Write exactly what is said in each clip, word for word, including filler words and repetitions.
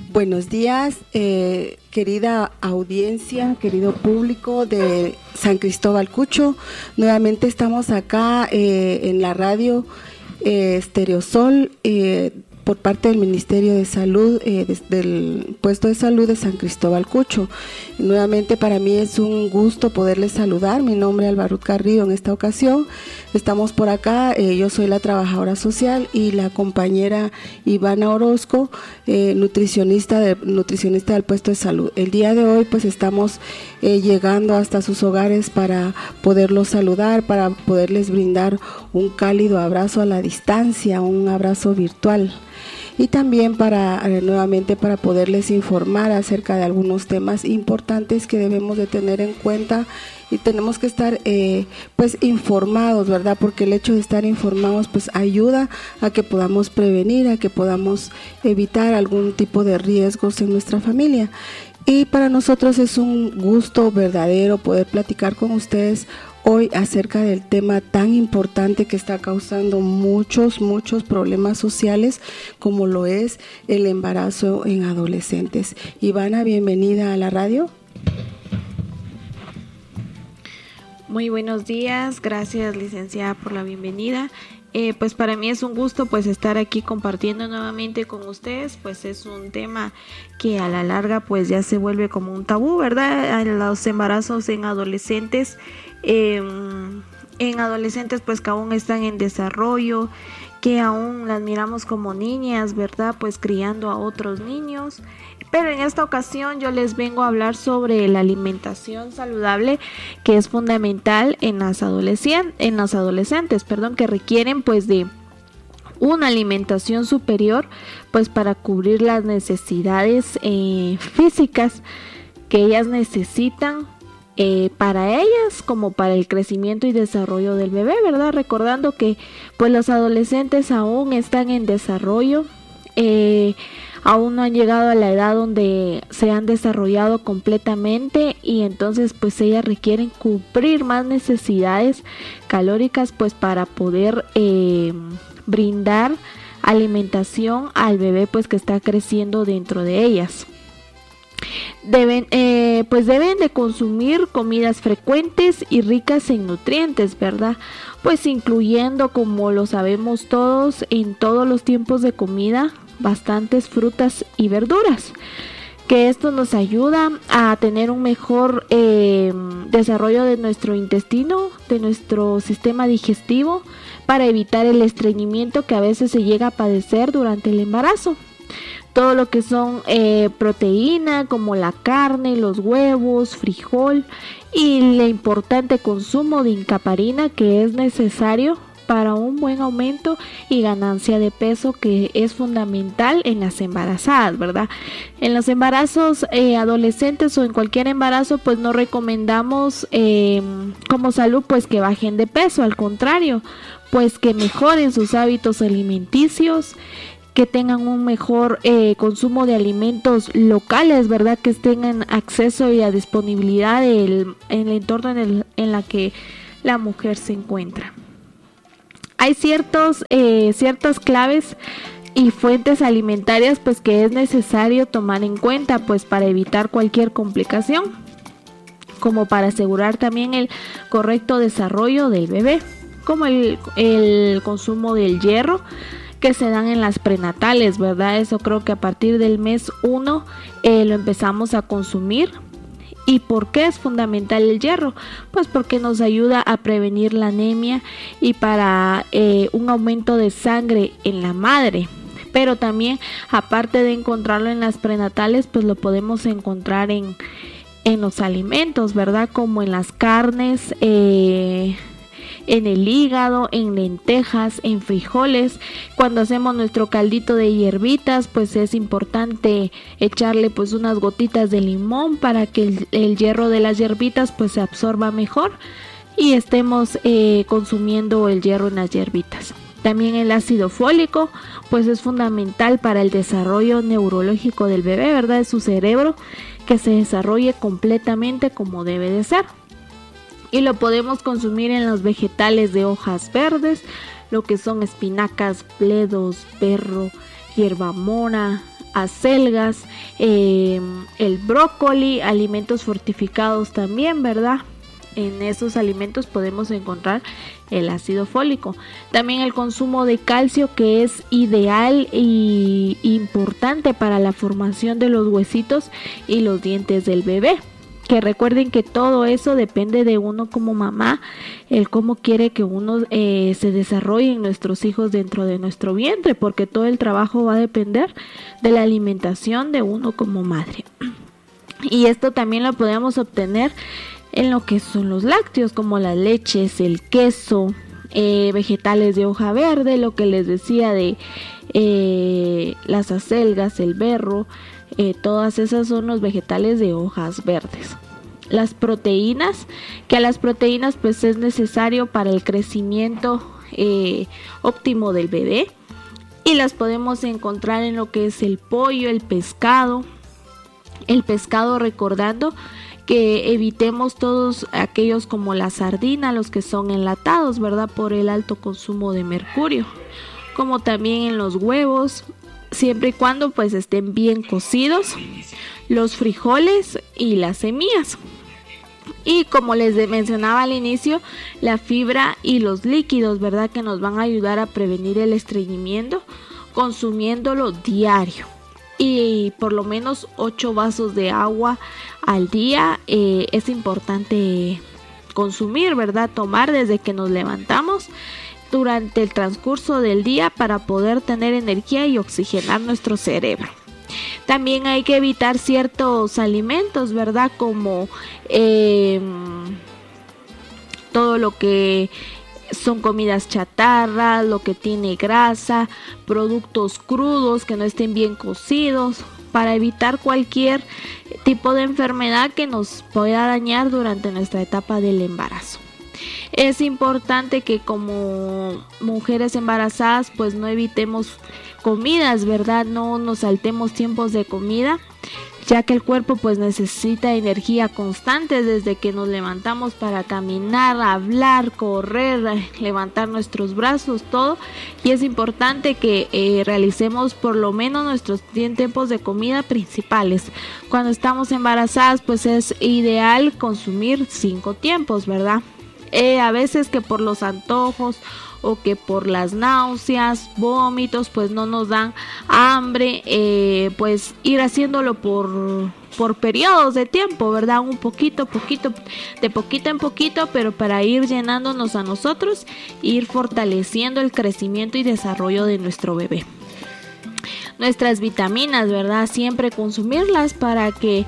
Buenos días, eh, querida audiencia, querido público de San Cristóbal Cucho. Nuevamente estamos acá eh, en la radio eh, Estereosol, eh, por parte del Ministerio de Salud, eh, desde el puesto de salud de San Cristóbal Cucho. Nuevamente para mí es un gusto poderles saludar. Mi nombre es Alvarud Carrillo en esta ocasión. Estamos por acá, eh, yo soy la trabajadora social y la compañera Ivana Orozco, eh, nutricionista, de, nutricionista del puesto de salud. El día de hoy pues estamos eh, llegando hasta sus hogares para poderlos saludar, para poderles brindar un cálido abrazo a la distancia, un abrazo virtual. Y también para eh, nuevamente para poderles informar acerca de algunos temas importantes que debemos de tener en cuenta y tenemos que estar eh, pues informados, ¿verdad? Porque el hecho de estar informados pues ayuda a que podamos prevenir, a que podamos evitar algún tipo de riesgos en nuestra familia. Y para nosotros es un gusto verdadero poder platicar con ustedes hoy acerca del tema tan importante que está causando muchos, muchos problemas sociales, como lo es el embarazo en adolescentes. Ivana, bienvenida a la radio. Muy buenos días, gracias licenciada por la bienvenida. Eh, pues para mí es un gusto pues estar aquí compartiendo nuevamente con ustedes, pues es un tema que a la larga pues ya se vuelve como un tabú, ¿verdad? Los embarazos en adolescentes, eh, en adolescentes pues que aún están en desarrollo, que aún las miramos como niñas, ¿verdad? Pues criando a otros niños. Pero en esta ocasión yo les vengo a hablar sobre la alimentación saludable, que es fundamental en las adolescentes, en los adolescentes, perdón, que requieren pues de una alimentación superior, pues para cubrir las necesidades eh, físicas que ellas necesitan eh, para ellas como para el crecimiento y desarrollo del bebé, ¿verdad? Recordando que pues los adolescentes aún están en desarrollo, eh, aún no han llegado a la edad donde se han desarrollado completamente y entonces pues ellas requieren cubrir más necesidades calóricas pues para poder eh, brindar alimentación al bebé pues que está creciendo dentro de ellas. Deben, eh, pues deben de consumir comidas frecuentes y ricas en nutrientes, ¿verdad? Pues incluyendo, como lo sabemos todos, en todos los tiempos de comida, bastantes frutas y verduras, que esto nos ayuda a tener un mejor eh, desarrollo de nuestro intestino, de nuestro sistema digestivo, para evitar el estreñimiento que a veces se llega a padecer durante el embarazo. Todo lo que son eh, proteína como la carne, los huevos, frijol y el importante consumo de incaparina que es necesario para un buen aumento y ganancia de peso, que es fundamental en las embarazadas, ¿verdad? En los embarazos eh, adolescentes o en cualquier embarazo pues no recomendamos eh, como salud pues que bajen de peso, al contrario, pues que mejoren sus hábitos alimenticios, que tengan un mejor eh, consumo de alimentos locales, ¿verdad? Que tengan acceso y a disponibilidad del, en el entorno en el en la que la mujer se encuentra. Hay ciertos, eh, ciertas claves y fuentes alimentarias pues que es necesario tomar en cuenta pues para evitar cualquier complicación, como para asegurar también el correcto desarrollo del bebé, como el, el consumo del hierro que se dan en las prenatales, ¿verdad? Eso creo que a partir del mes uno eh, lo empezamos a consumir. ¿Y por qué es fundamental el hierro? Pues porque nos ayuda a prevenir la anemia y para eh, un aumento de sangre en la madre. Pero también, aparte de encontrarlo en las prenatales, pues lo podemos encontrar en, en los alimentos, ¿verdad? Como en las carnes, eh, en el hígado, en lentejas, en frijoles. Cuando hacemos nuestro caldito de hierbitas, pues es importante echarle pues unas gotitas de limón para que el, el hierro de las hierbitas pues se absorba mejor y estemos eh, consumiendo el hierro en las hierbitas. También el ácido fólico pues es fundamental para el desarrollo neurológico del bebé, ¿verdad? De su cerebro, que se desarrolle completamente como debe de ser. Y lo podemos consumir en los vegetales de hojas verdes, lo que son espinacas, bledos, berro, hierba mora, acelgas, eh, el brócoli, alimentos fortificados también, ¿verdad? En esos alimentos podemos encontrar el ácido fólico. También el consumo de calcio, que es ideal y importante para la formación de los huesitos y los dientes del bebé. Que recuerden que todo eso depende de uno como mamá, el cómo quiere que uno eh, se desarrollen nuestros hijos dentro de nuestro vientre, porque todo el trabajo va a depender de la alimentación de uno como madre. Y esto también lo podemos obtener en lo que son los lácteos, como las leches, el queso, eh, vegetales de hoja verde, lo que les decía de eh, las acelgas, el berro. Eh, todas esas son los vegetales de hojas verdes. Las proteínas, que a las proteínas pues es necesario para el crecimiento eh, óptimo del bebé, y las podemos encontrar en lo que es el pollo, el pescado. El pescado, recordando que evitemos todos aquellos como la sardina, los que son enlatados, ¿verdad? Por el alto consumo de mercurio, como también en los huevos, siempre y cuando pues estén bien cocidos, los frijoles y las semillas. Y como les mencionaba al inicio, la fibra y los líquidos, ¿verdad? Que nos van a ayudar a prevenir el estreñimiento, consumiéndolo diario. Y por lo menos ocho vasos de agua al día eh, es importante consumir, ¿verdad? Tomar desde que nos levantamos durante el transcurso del día para poder tener energía y oxigenar nuestro cerebro. También hay que evitar ciertos alimentos, ¿verdad? Como eh, todo lo que son comidas chatarras, lo que tiene grasa, productos crudos que no estén bien cocidos, para evitar cualquier tipo de enfermedad que nos pueda dañar durante nuestra etapa del embarazo. Es importante que como mujeres embarazadas pues no evitemos comidas, ¿verdad? No nos saltemos tiempos de comida, ya que el cuerpo pues necesita energía constante desde que nos levantamos para caminar, hablar, correr, levantar nuestros brazos, todo. Y es importante que eh, realicemos por lo menos nuestros tiempos de comida principales. Cuando estamos embarazadas pues es ideal consumir cinco tiempos, ¿verdad? Eh, a veces que por los antojos o que por las náuseas, vómitos, pues no nos dan hambre, eh, pues ir haciéndolo por, por periodos de tiempo, ¿verdad? Un poquito, poquito, de poquito en poquito, pero para ir llenándonos a nosotros, ir fortaleciendo el crecimiento y desarrollo de nuestro bebé. Nuestras vitaminas, ¿verdad? Siempre consumirlas para que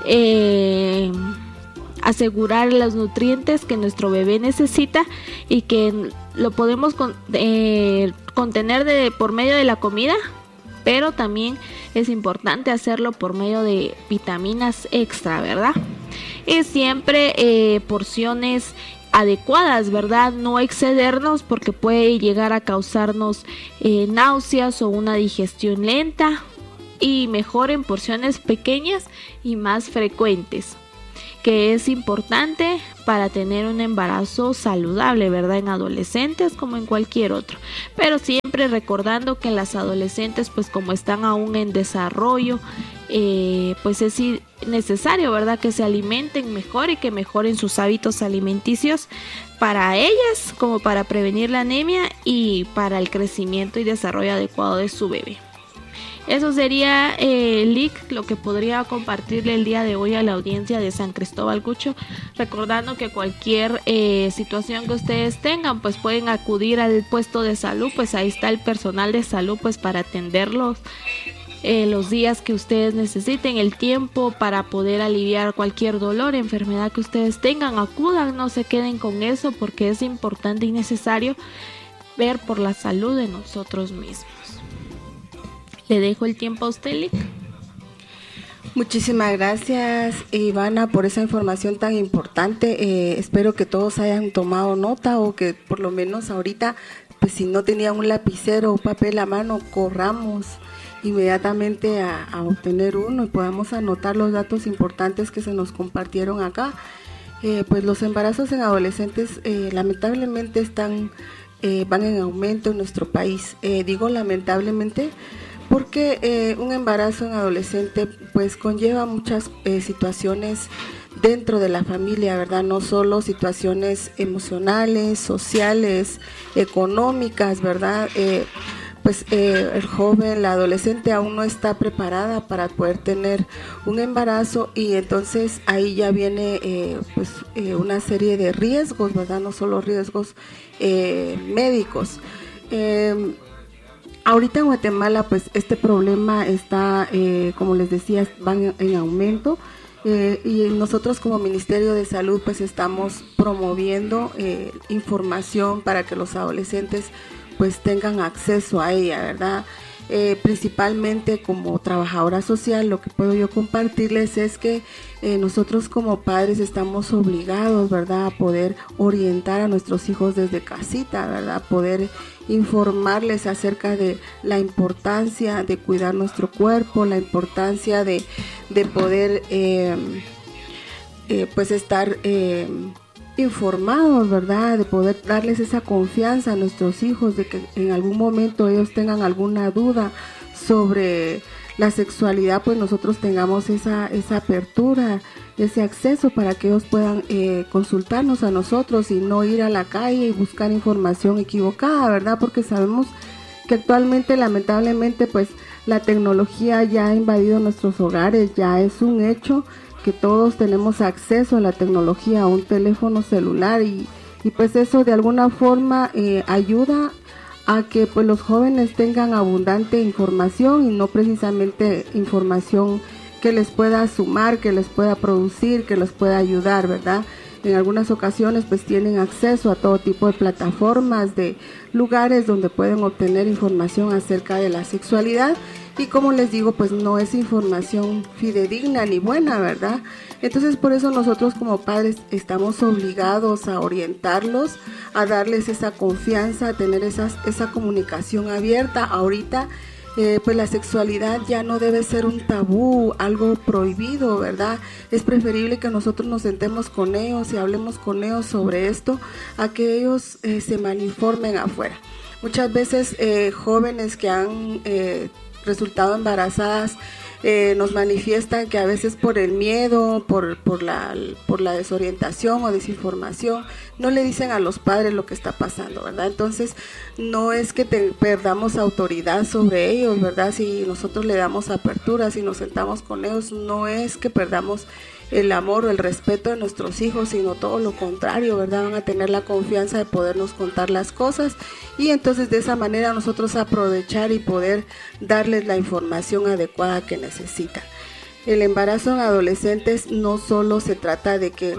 eh, asegurar los nutrientes que nuestro bebé necesita y que lo podemos con, eh, contener de, por medio de la comida, pero también es importante hacerlo por medio de vitaminas extra, ¿verdad? Y siempre eh, porciones adecuadas, ¿verdad? No excedernos porque puede llegar a causarnos eh, náuseas o una digestión lenta, y mejor en porciones pequeñas y más frecuentes, que es importante para tener un embarazo saludable, ¿verdad? En adolescentes como en cualquier otro, pero siempre recordando que las adolescentes pues como están aún en desarrollo, eh, pues es necesario, ¿verdad? Que se alimenten mejor y que mejoren sus hábitos alimenticios para ellas, como para prevenir la anemia y para el crecimiento y desarrollo adecuado de su bebé. Eso sería, eh, Lic, lo que podría compartirle el día de hoy a la audiencia de San Cristóbal Cucho, recordando que cualquier eh, situación que ustedes tengan, pues pueden acudir al puesto de salud, pues ahí está el personal de salud, pues para atenderlos eh, los días que ustedes necesiten, el tiempo para poder aliviar cualquier dolor, enfermedad que ustedes tengan, acudan, no se queden con eso, porque es importante y necesario ver por la salud de nosotros mismos. Le dejo el tiempo a usted, Lic. Muchísimas gracias, Ivana, por esa información tan importante. Eh, espero que todos hayan tomado nota, o que por lo menos ahorita, pues si no tenían un lapicero o papel a mano, corramos inmediatamente a, a obtener uno y podamos anotar los datos importantes que se nos compartieron acá. Eh, pues los embarazos en adolescentes eh, lamentablemente están, eh, van en aumento en nuestro país. Eh, digo lamentablemente porque eh, un embarazo en adolescente pues conlleva muchas eh, situaciones dentro de la familia, ¿verdad? No solo situaciones emocionales, sociales, económicas, ¿verdad? Eh, pues eh, el joven, la adolescente aún no está preparada para poder tener un embarazo, y entonces ahí ya viene eh, pues eh, una serie de riesgos, ¿verdad? No solo riesgos eh, médicos. Eh, ahorita en Guatemala pues este problema está, eh, como les decía, van en, en aumento. Eh, y nosotros como Ministerio de Salud pues estamos promoviendo eh, información para que los adolescentes pues tengan acceso a ella, ¿verdad? Eh, principalmente como trabajadora social, lo que puedo yo compartirles es que eh, nosotros como padres estamos obligados, ¿verdad?, a poder orientar a nuestros hijos desde casita, ¿verdad?, poder informarles acerca de la importancia de cuidar nuestro cuerpo, la importancia de, de poder eh, eh, pues estar eh, informados, ¿verdad?, de poder darles esa confianza a nuestros hijos, de que en algún momento ellos tengan alguna duda sobre la sexualidad, pues nosotros tengamos esa, esa apertura, ese acceso para que ellos puedan eh, consultarnos a nosotros y no ir a la calle y buscar información equivocada, ¿verdad? Porque sabemos que actualmente, lamentablemente, pues la tecnología ya ha invadido nuestros hogares, ya es un hecho que todos tenemos acceso a la tecnología, a un teléfono celular, y, y pues eso de alguna forma eh, ayuda a que pues los jóvenes tengan abundante información, y no precisamente información que les pueda sumar, que les pueda producir, que les pueda ayudar, ¿verdad? En algunas ocasiones pues tienen acceso a todo tipo de plataformas, de lugares donde pueden obtener información acerca de la sexualidad, y como les digo, pues no es información fidedigna ni buena, ¿verdad? Entonces por eso nosotros como padres estamos obligados a orientarlos, a darles esa confianza, a tener esas, esa comunicación abierta. Ahorita Eh, pues la sexualidad ya no debe ser un tabú, algo prohibido, ¿verdad? Es preferible que nosotros nos sentemos con ellos y hablemos con ellos sobre esto, a que ellos eh, se malinformen afuera. Muchas veces eh, jóvenes que han eh, resultado embarazadas eh, nos manifiestan que a veces por el miedo, por, por, la, por la desorientación o desinformación, no le dicen a los padres lo que está pasando, ¿verdad? Entonces, no es que te, perdamos autoridad sobre ellos, ¿verdad? Si nosotros le damos apertura, si nos sentamos con ellos, no es que perdamos el amor o el respeto de nuestros hijos, sino todo lo contrario, ¿verdad? Van a tener la confianza de podernos contar las cosas, y entonces de esa manera nosotros aprovechar y poder darles la información adecuada que necesitan. El embarazo en adolescentes no solo se trata de que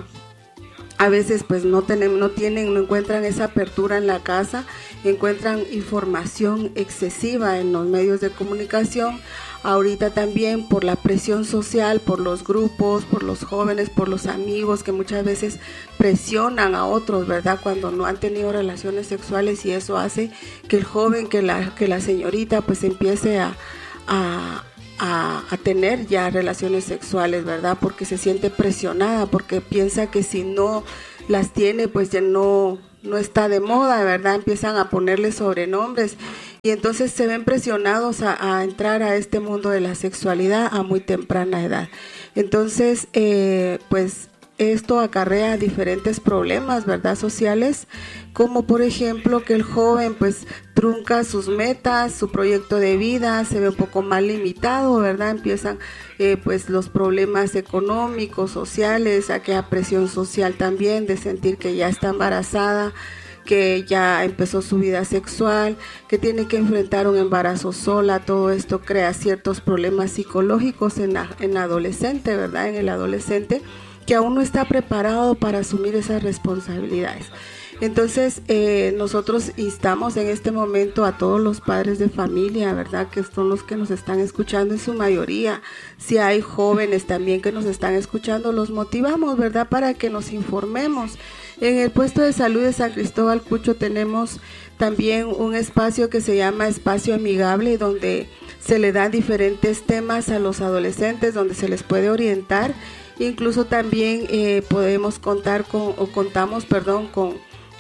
a veces pues no tienen, no tienen, no encuentran esa apertura en la casa, encuentran información excesiva en los medios de comunicación. Ahorita también por la presión social, por los grupos, por los jóvenes, por los amigos que muchas veces presionan a otros, ¿verdad?, cuando no han tenido relaciones sexuales, y eso hace que el joven, que la, que la señorita pues empiece a, a, a, a tener ya relaciones sexuales, ¿verdad?, porque se siente presionada, porque piensa que si no las tiene pues ya no, no está de moda, ¿verdad? Empiezan a ponerle sobrenombres, y entonces se ven presionados a, a entrar a este mundo de la sexualidad a muy temprana edad. Entonces, eh, pues esto acarrea diferentes problemas, ¿verdad?, sociales, como por ejemplo que el joven pues trunca sus metas, su proyecto de vida, se ve un poco más limitado, ¿verdad? Empiezan eh, pues los problemas económicos, sociales, aquella presión social también de sentir que ya está embarazada, que ya empezó su vida sexual, que tiene que enfrentar un embarazo sola. Todo esto crea ciertos problemas psicológicos en la, en la adolescente, ¿verdad?, en el adolescente, que aún no está preparado para asumir esas responsabilidades. Entonces, eh, nosotros instamos en este momento a todos los padres de familia, ¿verdad?, que son los que nos están escuchando en su mayoría. Si hay jóvenes también que nos están escuchando, los motivamos, ¿verdad?, para que nos informemos. En el puesto de salud de San Cristóbal Cucho tenemos también un espacio que se llama Espacio Amigable, donde se le dan diferentes temas a los adolescentes, donde se les puede orientar. Incluso también eh, podemos contar con, o contamos, perdón, con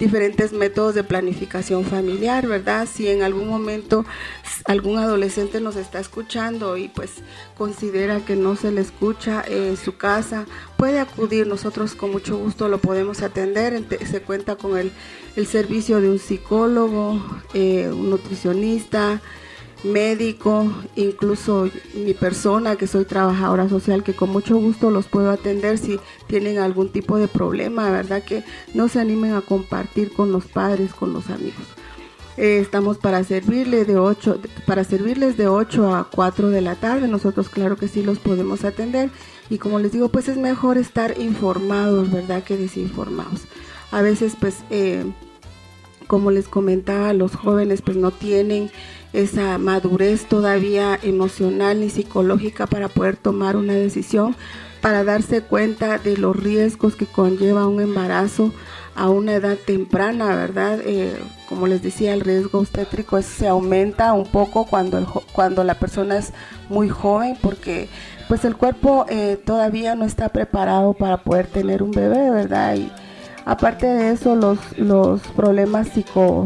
diferentes métodos de planificación familiar, ¿verdad? Si en algún momento algún adolescente nos está escuchando y pues considera que no se le escucha en su casa, puede acudir, nosotros con mucho gusto lo podemos atender. Se cuenta con el, el servicio de un psicólogo, eh, un nutricionista, médico, incluso mi persona que soy trabajadora social, que con mucho gusto los puedo atender si tienen algún tipo de problema, ¿verdad? Que no se animen a compartir con los padres, con los amigos. Eh, estamos para servirles de ocho, para servirles de ocho a cuatro de la tarde. Nosotros claro que sí los podemos atender, y como les digo, pues es mejor estar informados, ¿verdad?, que desinformados. A veces pues eh, como les comentaba, los jóvenes pues no tienen esa madurez todavía emocional ni psicológica para poder tomar una decisión, para darse cuenta de los riesgos que conlleva un embarazo a una edad temprana, ¿verdad? Eh, como les decía, el riesgo obstétrico es, se aumenta un poco cuando, el, cuando la persona es muy joven, porque pues el cuerpo eh, todavía no está preparado para poder tener un bebé, ¿verdad? Y aparte de eso, los, los problemas psico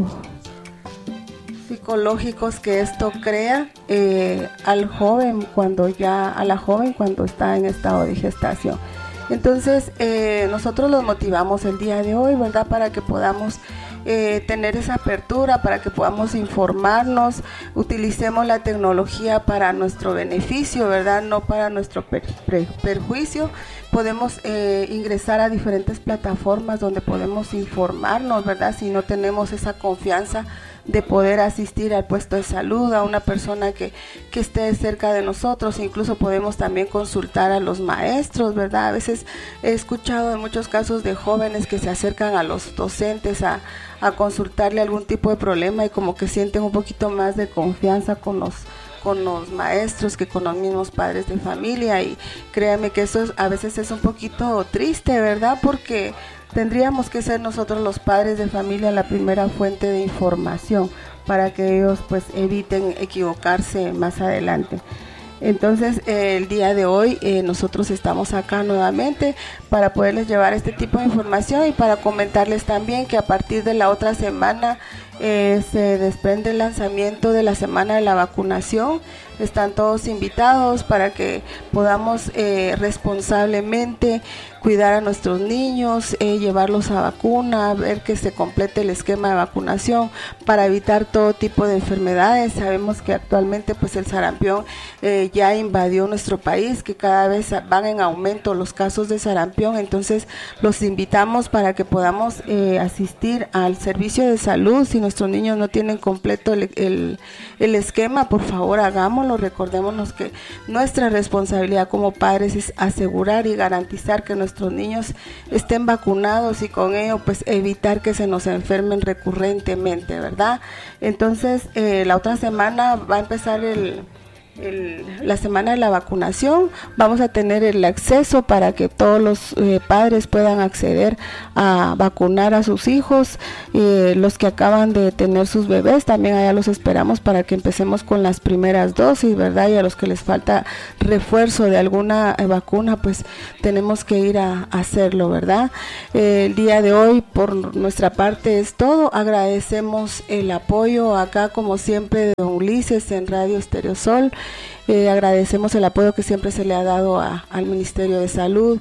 psicológicos que esto crea eh, al joven cuando ya a la joven cuando está en estado de gestación. Entonces eh, nosotros los motivamos el día de hoy, ¿verdad?, para que podamos eh, tener esa apertura, para que podamos informarnos, utilicemos la tecnología para nuestro beneficio, ¿verdad?, no para nuestro per, per, perjuicio. Podemos eh, ingresar a diferentes plataformas donde podemos informarnos, ¿verdad?, si no tenemos esa confianza de poder asistir al puesto de salud, a una persona que, que esté cerca de nosotros. Incluso podemos también consultar a los maestros, ¿verdad? A veces he escuchado en muchos casos de jóvenes que se acercan a los docentes a, a consultarle algún tipo de problema, y como que sienten un poquito más de confianza con los con los maestros que con los mismos padres de familia. Y créanme que eso es, a veces es un poquito triste, ¿verdad?, porque tendríamos que ser nosotros los padres de familia la primera fuente de información para que ellos pues eviten equivocarse más adelante. Entonces eh, el día de hoy eh, nosotros estamos acá nuevamente para poderles llevar este tipo de información, y para comentarles también que a partir de la otra semana eh, se desprende el lanzamiento de la semana de la vacunación. Están todos invitados para que podamos eh, responsablemente cuidar a nuestros niños, eh, llevarlos a vacuna, ver que se complete el esquema de vacunación para evitar todo tipo de enfermedades. Sabemos que actualmente pues el sarampión eh, ya invadió nuestro país, que cada vez van en aumento los casos de sarampión. Entonces los invitamos para que podamos eh, asistir al servicio de salud. Si nuestros niños no tienen completo el, el, el esquema, por favor hagámoslo. Recordémonos que nuestra responsabilidad como padres es asegurar y garantizar que nuestros niños estén vacunados, y con ello pues evitar que se nos enfermen recurrentemente, ¿verdad? Entonces eh, la otra semana va a empezar el El, la semana de la vacunación. Vamos a tener el acceso para que todos los eh, padres puedan acceder a vacunar a sus hijos, eh, los que acaban de tener sus bebés también allá los esperamos para que empecemos con las primeras dosis, ¿verdad? Y a los que les falta refuerzo de alguna eh, vacuna, pues tenemos que ir a, a hacerlo, ¿verdad? Eh, el día de hoy por nuestra parte es todo. Agradecemos el apoyo acá como siempre de don Ulises en Radio Estéreo Sol. Eh, agradecemos el apoyo que siempre se le ha dado a, al Ministerio de Salud,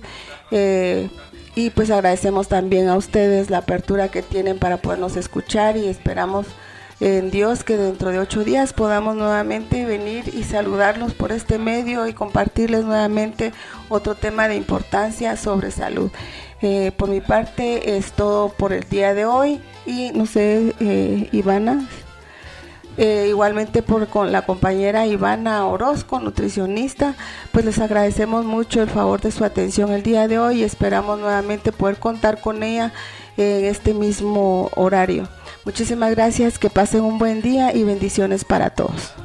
eh, y pues agradecemos también a ustedes la apertura que tienen para podernos escuchar, y esperamos en Dios que dentro de ocho días podamos nuevamente venir y saludarlos por este medio y compartirles nuevamente otro tema de importancia sobre salud. Eh, por mi parte es todo por el día de hoy, y no sé, eh, Ivana. Eh, igualmente por con la compañera Ivana Orozco, nutricionista, pues les agradecemos mucho el favor de su atención el día de hoy, y esperamos nuevamente poder contar con ella en este mismo horario. Muchísimas gracias, que pasen un buen día y bendiciones para todos.